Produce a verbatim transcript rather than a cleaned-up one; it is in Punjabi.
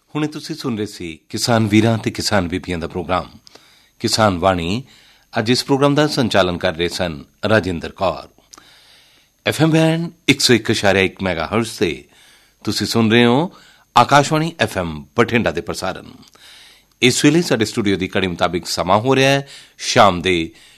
ਹੁਣੇ ਤੁਸੀਂ ਸੁਣ ਰਹੇ ਸੀ ਕਿਸਾਨ ਵੀਰਾਂ ਤੇ ਕਿਸਾਨ ਬੀਬੀਆਂ ਦਾ ਪ੍ਰੋਗਰਾਮ ਕਿਸਾਨ ਵਾਣੀ। ਅੱਜ ਇਸ ਪ੍ਰੋਗਰਾਮ ਦਾ ਸੰਚਾਲਨ ਕਰ ਰਹੇ ਸਨ Rajinder Kaur. F M band ਇੱਕ ਸੌ ਇੱਕ ਇਸ਼ਾਰਿਆ ਇੱਕ ਮੈਗਾ ਹਰਟਜ਼ ਤੇ ਤੁਸੀਂ ਸੁਣ ਰਹੇ ਹੋ ਆਕਾਸ਼ਵਾਣੀ ਐਫ ਐਮ ਬਠਿੰਡਾ ਦੇ ਪ੍ਰਸਾਰਣ। ਇਸ ਵੇਲੇ ਸਾਡੇ ਸਟੂਡੀਓ ਦੀ ਘੜੀ ਮੁਤਾਬਿਕ ਸਮਾਂ ਹੋ ਰਿਹਾ ਹੈ ਸ਼ਾਮ ਦੇ